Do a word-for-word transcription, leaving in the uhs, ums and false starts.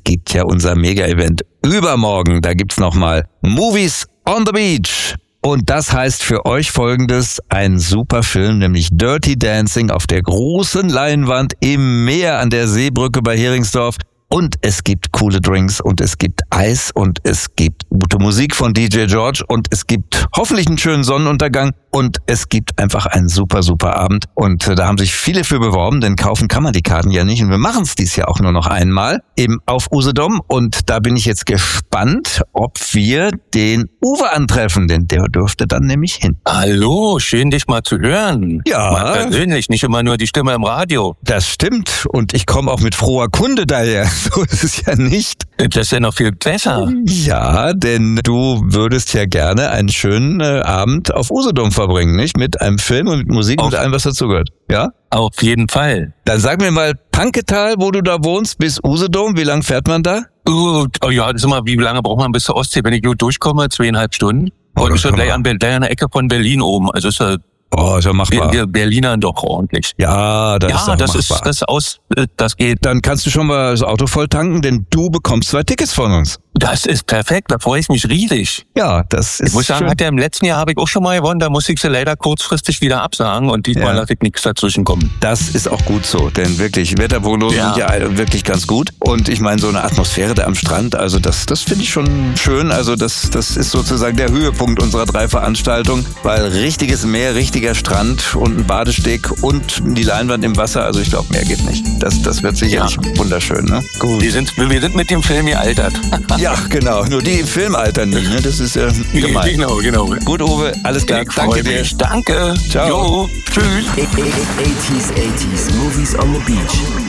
gibt ja unser Mega-Event übermorgen. Da gibt's nochmal Movies on the Beach. Und das heißt für euch Folgendes: ein super Film, nämlich Dirty Dancing auf der großen Leinwand im Meer an der Seebrücke bei Heringsdorf. Und es gibt coole Drinks und es gibt Eis und es gibt gute Musik von D J George und es gibt hoffentlich einen schönen Sonnenuntergang und es gibt einfach einen super, super Abend. Und äh, da haben sich viele für beworben, denn kaufen kann man die Karten ja nicht. Und wir machen es dies Jahr auch nur noch einmal eben auf Usedom. Und da bin ich jetzt gespannt, ob wir den Uwe antreffen, denn der dürfte dann nämlich hin. Hallo, schön dich mal zu hören. Ja. Mal persönlich, nicht immer nur die Stimme im Radio. Das stimmt und ich komme auch mit froher Kunde daher. So ist es ja nicht. Das ist ja noch viel besser. Ja, denn du würdest ja gerne einen schönen äh, Abend auf Usedom verbringen, nicht? Mit einem Film und mit Musik und mit allem, was dazugehört. Ja? Auf jeden Fall. Dann sag mir mal, Panketal, wo du da wohnst, bis Usedom, wie lang fährt man da? Uh, oh ja, das ist immer, wie lange braucht man bis zur Ostsee? Wenn ich gut durchkomme, zweieinhalb Stunden. Oh, und ist ja gleich man. an, Be- gleich an der Ecke von Berlin oben. Also ist ja Oh, ist ja machbar. wir Berliner doch ordentlich. Ja, das ja, ist doch das machbar. ist das aus, äh, das geht. Dann kannst du schon mal das Auto voll tanken, denn du bekommst zwei Tickets von uns. Das ist perfekt, da freue ich mich riesig. Ja, das ist Ich muss sagen, schön. hat ja im letzten Jahr habe ich auch schon mal gewonnen, da musste ich sie leider kurzfristig wieder absagen und diesmal Ja. lasse ich nichts dazwischen kommen. Das ist auch gut so, denn wirklich, Wetterprognosen Ja. sind ja wirklich ganz gut. Und ich meine, so eine Atmosphäre da am Strand, also das das finde ich schon schön. Also das das ist sozusagen der Höhepunkt unserer drei Veranstaltungen, weil richtiges Meer, richtiger Strand und ein Badesteg und die Leinwand im Wasser, also ich glaube, mehr geht nicht. Das das wird sicherlich Ja. wunderschön, ne? Gut. Wir sind, wir sind mit dem Film gealtert. Ja, genau, nur die im Film altern nie, ne? Das ist äh, gemein. Genau, genau. Gut, Uwe, alles klar. Ich Danke freu dir. mich. Danke. Ciao. Jo, tschüss. eighties, eighties, movies on the beach.